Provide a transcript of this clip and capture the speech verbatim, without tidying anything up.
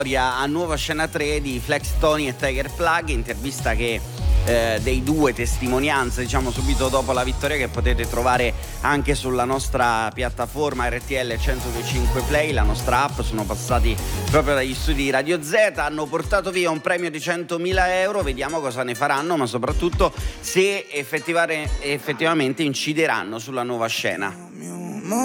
a Nuova Scena tre di Flex Tony e Tiger Plug, intervista che eh, dei due, testimonianze diciamo subito dopo la vittoria, che potete trovare anche sulla nostra piattaforma R T L centodue Play, la nostra app. Sono passati proprio dagli studi di Radio Z, hanno portato via un premio di centomila euro, vediamo cosa ne faranno, ma soprattutto se effettivamente incideranno sulla Nuova Scena.